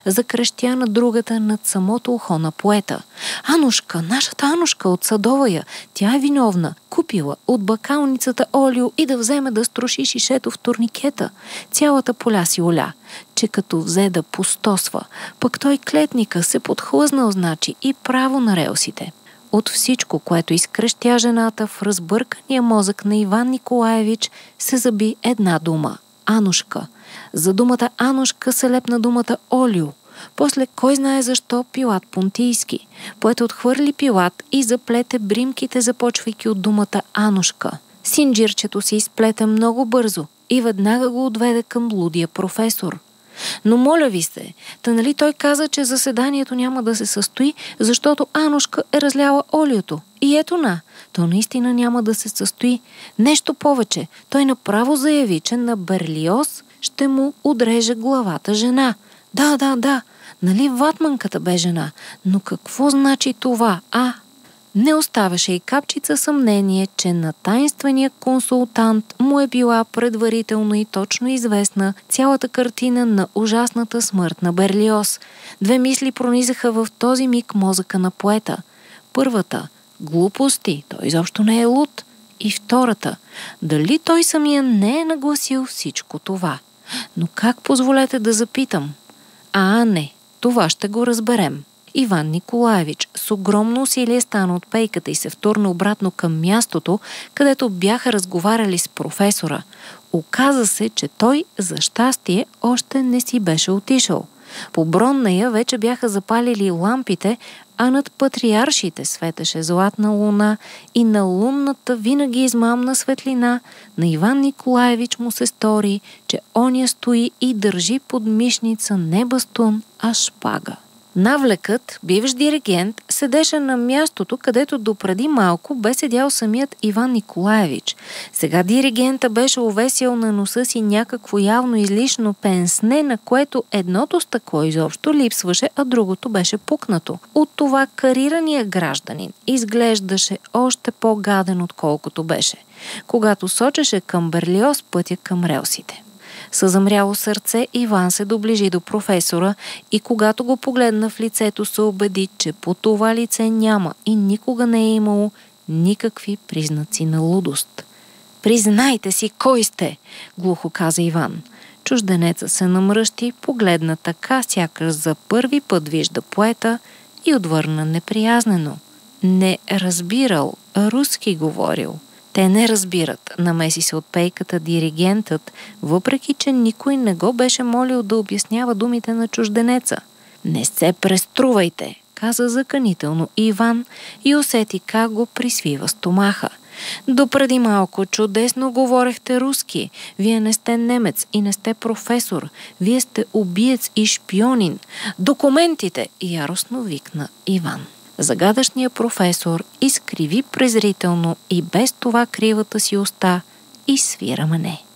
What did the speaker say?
закрещя на другата над самото ухо на поета. Анушка, нашата Анушка от Садовая, тя е виновна. Купила от бакалницата олио и да вземе да струши шишето в турникета. Цялата поля си оля, че като взе да пустосва, пък той клетника се подхлъзнал, значи, и право на релсите. От всичко, което изкрещя жената, в разбъркания мозък на Иван Николаевич се заби една дума – Анушка. За думата Анушка се лепна думата олио. После кой знае защо Пилат Понтийски. Поет отхвърли Пилат и заплете бримките, започвайки от думата Анушка. Синджирчето се изплете много бързо и веднага го отведе към лудия професор. Но моля ви се, та нали той каза, че заседанието няма да се състои, защото Анушка е разляла олиото. И ето то наистина няма да се състои. Нещо повече, той направо заяви, че на Берлиоз ще му отреже главата жена. Да, нали ватманката бе жена, но какво значи това, Не оставаше и капчица съмнение, че на таинствения консултант му е била предварително и точно известна цялата картина на ужасната смърт на Берлиоз. Две мисли пронизаха в този миг мозъка на поета. Първата – глупости, той изобщо не е луд. И втората – дали той самия не е нагласил всичко това. Но как, позволете да запитам? Не, това ще го разберем. Иван Николаевич с огромно усилие стана от пейката и се втурна обратно към мястото, където бяха разговаряли с професора. Оказа се, че той, за щастие, още не си беше отишъл. По Бронная вече бяха запалили лампите, а над патриаршите светеше златна луна и на лунната винаги измамна светлина на Иван Николаевич му се стори, че оня стои и държи под мишница не бастун, а шпага. Навлекът, бивш диригент, седеше на мястото, където допреди малко бе седял самият Иван Николаевич. Сега диригента беше увесил на носа си някакво явно излишно пенсне, на което едното стъкло изобщо липсваше, а другото беше пукнато. От това карирания гражданин изглеждаше още по-гаден, отколкото беше, когато сочеше към Берлиоз пътя към релсите. Със замряло сърце Иван се доближи до професора и когато го погледна в лицето, се убеди, че по това лице няма и никога не е имало никакви признаци на лудост. «Признайте си, кой сте!» глухо каза Иван. Чужденеца се намръщи, погледна така, сякаш за първи път вижда поета и отвърна неприязнено. Не разбирал, руски говорил. Те не разбират, намеси се от пейката диригентът, въпреки че никой не го беше молил да обяснява думите на чужденеца. «Не се преструвайте», каза заканително Иван и усети как го присвива стомаха. «Допреди малко чудесно говорехте руски. Вие не сте немец и не сте професор. Вие сте убиец и шпионин. Документите!» яростно викна Иван. Загадъчният професор изкриви презрително и без това кривата си уста и свира мене.